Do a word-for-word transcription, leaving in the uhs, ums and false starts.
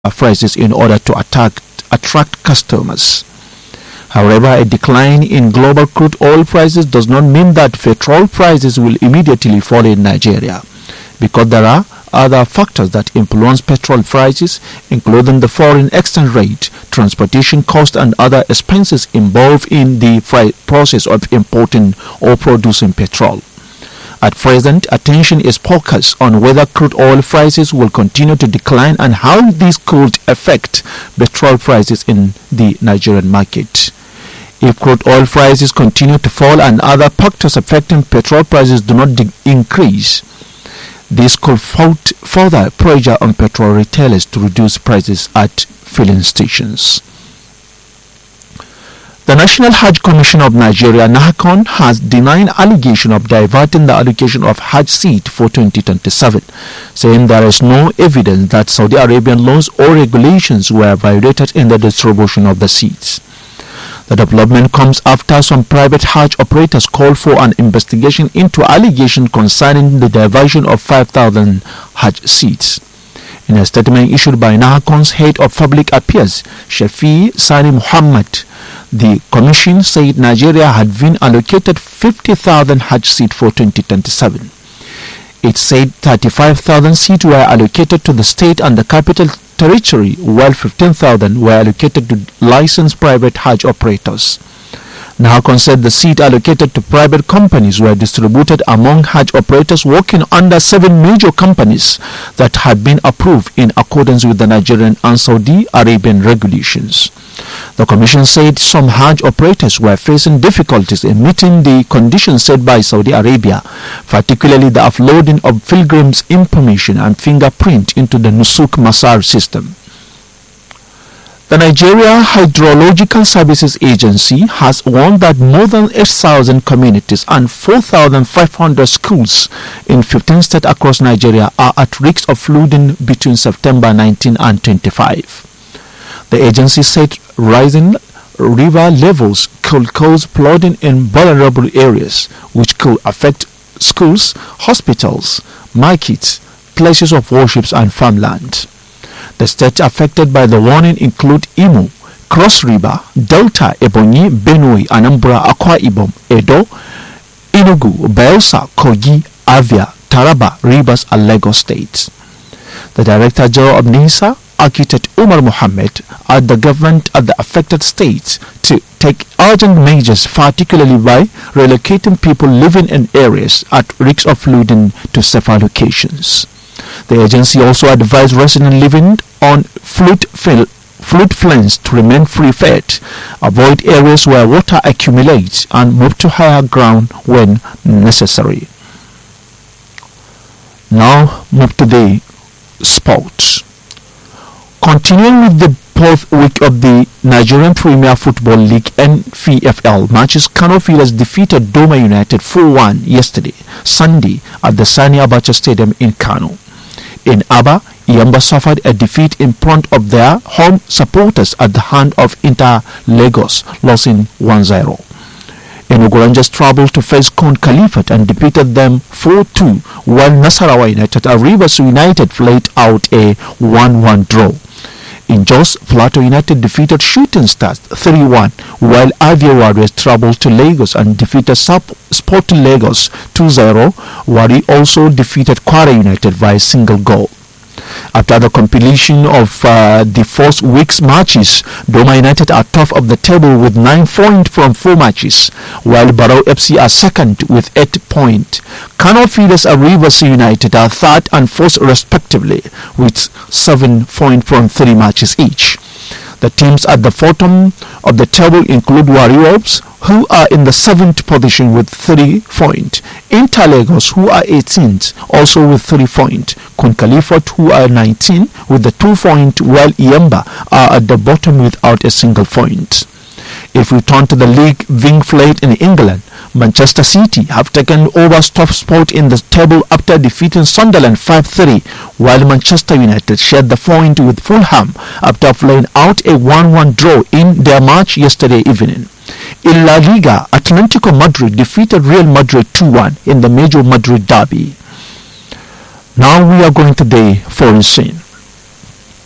prices in order to attack, attract customers. However, a decline in global crude oil prices does not mean that petrol prices will immediately fall in Nigeria, because there are other factors that influence petrol prices, including the foreign exchange rate, transportation cost, and other expenses involved in the process of importing or producing petrol. At present, attention is focused on whether crude oil prices will continue to decline and how this could affect petrol prices in the Nigerian market. If crude oil prices continue to fall and other factors affecting petrol prices do not increase, this could put further pressure on petrol retailers to reduce prices at filling stations. The National Hajj Commission of Nigeria, NAHCON, has denied allegation of diverting the allocation of Hajj seat for twenty twenty-seven, saying there is no evidence that Saudi Arabian laws or regulations were violated in the distribution of the seats. The development comes after some private Hajj operators called for an investigation into allegations concerning the diversion of five thousand Hajj seats. In a statement issued by NAHCON's head of public affairs, Shafi Sani Muhammad, the commission said Nigeria had been allocated fifty thousand Hajj seats for twenty twenty-seven. It said thirty-five thousand seats were allocated to the state and the capital territory, while fifteen thousand were allocated to licensed private Hajj operators. NAHCON said the seats allocated to private companies were distributed among Hajj operators working under seven major companies that had been approved in accordance with the Nigerian and Saudi Arabian regulations. The commission said some Hajj operators were facing difficulties in meeting the conditions set by Saudi Arabia, particularly the uploading of pilgrims' information and fingerprint into the Nusuk Masar system. The Nigeria Hydrological Services Agency has warned that more than eight thousand communities and four thousand five hundred schools in fifteen states across Nigeria are at risk of flooding between September nineteenth and twenty-fifth. The agency said rising river levels could cause flooding in vulnerable areas, which could affect schools, hospitals, markets, places of worship, and farmland. The states affected by the warning include Imo, Cross River, Delta, Ebonyi, Benue, Anambra, Akwa Ibom, Edo, Enugu, Bayelsa, Kogi, Abia, Taraba, Rivers, and Lagos states. The Director General of NISA, Architect Umar Mohammed, urged the government at the affected states to take urgent measures, particularly by relocating people living in areas at risk of flooding to safer locations. The agency also advised residents living on flood floodplains to remain free-fed, avoid areas where water accumulates, and move to higher ground when necessary. Now move to the sports. Continuing with the fourth week of the Nigerian Premier Football League N P F L matches, Kano Pillars defeated Doma United four one yesterday, Sunday, at the Sani Abacha Stadium in Kano. In Aba, Iyamba suffered a defeat in front of their home supporters at the hand of Inter Lagos, losing one zero. Enugu Rangers traveled to face Kon Khalifat and defeated them four two, while Nasarawa United and Rivers United played out a one one draw. In Jos, Plateau United defeated Shooting Stars three one, while Avia Warriors traveled to Lagos and defeated Sporting Lagos two zero. Wari also defeated Kwara United by a single goal. After the completion of uh, the first week's matches, Doma United are top of the table with nine points from four matches, while Barrow F C are second with eight points. Kano Pillars and Rivers United are third and fourth respectively with seven points from three matches each. The teams at the bottom of the table include Warriors, who are in the seventh position with three points, Inter Lagos, who are eighteenth, also with three points, Kon Khalifat, who are nineteenth, with the two points, while Iyamba are at the bottom without a single point. If we turn to the league being played in England, Manchester City have taken over top spot in the table after defeating Sunderland five three, while Manchester United shared the point with Fulham after playing out a one one draw in their match yesterday evening. In La Liga, Atletico Madrid defeated Real Madrid two one in the Major Madrid derby. Now we are going to the foreign scene.